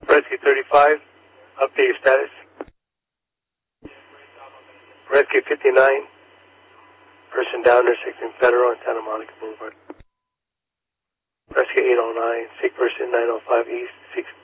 Rescue 35, update your status. Rescue 59, person down there, 16 Federal and Santa Monica Boulevard. Rescue 809, sick person 905 East, 6